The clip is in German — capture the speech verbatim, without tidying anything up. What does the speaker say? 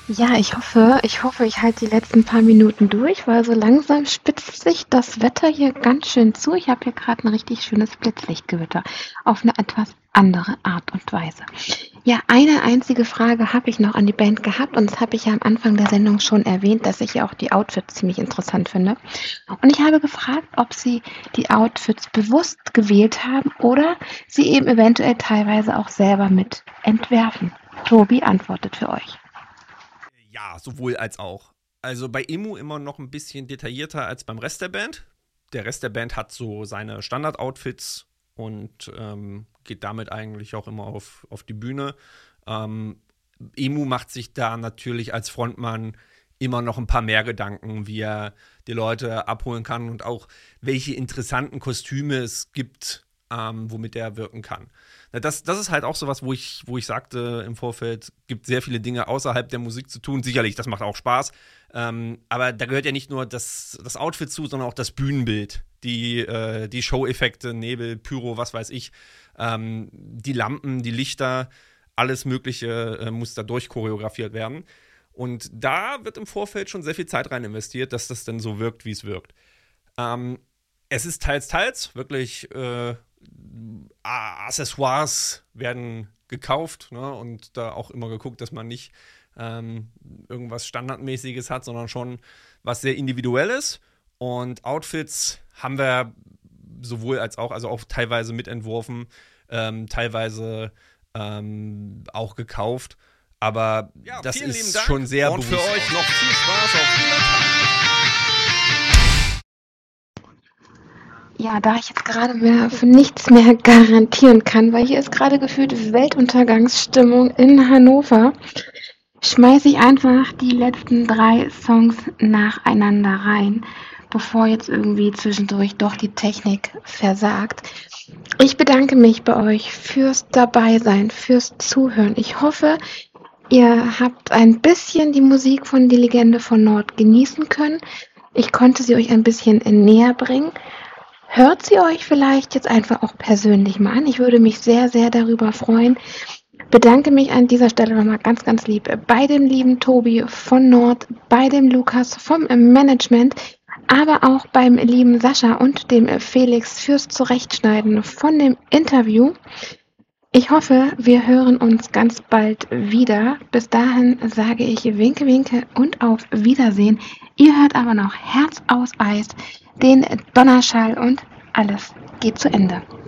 Ja, ich hoffe, ich hoffe, ich halte die letzten paar Minuten durch, weil so langsam spitzt sich das Wetter hier ganz schön zu. Ich habe hier gerade ein richtig schönes Blitzlichtgewitter auf eine etwas andere Art und Weise. Ja, eine einzige Frage habe ich noch an die Band gehabt und das habe ich ja am Anfang der Sendung schon erwähnt, dass ich ja auch die Outfits ziemlich interessant finde. Und ich habe gefragt, ob Sie die Outfits bewusst gewählt haben oder sie eben eventuell teilweise auch selber mit entwerfen. Tobi antwortet für euch. Ja, sowohl als auch. Also bei Emu immer noch ein bisschen detaillierter als beim Rest der Band. Der Rest der Band hat so seine Standard-Outfits und ähm, geht damit eigentlich auch immer auf, auf die Bühne. Ähm, Emu macht sich da natürlich als Frontmann immer noch ein paar mehr Gedanken, wie er die Leute abholen kann und auch welche interessanten Kostüme es gibt, ähm, womit er wirken kann. Na, das, das ist halt auch sowas, wo ich, wo ich sagte im Vorfeld, gibt sehr viele Dinge außerhalb der Musik zu tun. Sicherlich, das macht auch Spaß. Ähm, aber da gehört ja nicht nur das, das Outfit zu, sondern auch das Bühnenbild. Die, äh, die Show-Effekte, Nebel, Pyro, was weiß ich. Ähm, die Lampen, die Lichter, alles Mögliche äh, muss da durchchoreografiert werden. Und da wird im Vorfeld schon sehr viel Zeit rein investiert, dass das dann so wirkt, wie es wirkt. Ähm, Es ist teils, teils, wirklich äh, Accessoires werden gekauft, ne? Und da auch immer geguckt, dass man nicht ähm, irgendwas Standardmäßiges hat, sondern schon was sehr Individuelles. Und Outfits haben wir sowohl als auch, also auch teilweise mitentworfen, ähm, teilweise ähm, auch gekauft. Aber Ja, das vielen lieben ist Dank schon sehr und für bewusst euch noch ausgewählt. viel Spaß auf Wiedersehen. Ja, da ich jetzt gerade mehr für nichts mehr garantieren kann, weil hier ist gerade gefühlt Weltuntergangsstimmung in Hannover, schmeiße ich einfach die letzten drei Songs nacheinander rein, bevor jetzt irgendwie zwischendurch doch die Technik versagt. Ich bedanke mich bei euch fürs Dabeisein, fürs Zuhören. Ich hoffe, ihr habt ein bisschen die Musik von Die Legende von Nord genießen können. Ich konnte sie euch ein bisschen näher bringen. Hört sie euch vielleicht jetzt einfach auch persönlich mal an. Ich würde mich sehr, sehr darüber freuen. Bedanke mich an dieser Stelle nochmal ganz, ganz lieb bei dem lieben Tobi von Nord, bei dem Lukas vom Management, aber auch beim lieben Sascha und dem Felix fürs Zurechtschneiden von dem Interview. Ich hoffe, wir hören uns ganz bald wieder. Bis dahin sage ich Winke, Winke und auf Wiedersehen. Ihr hört aber noch Herz aus Eis, den Donnerschall und alles geht zu Ende.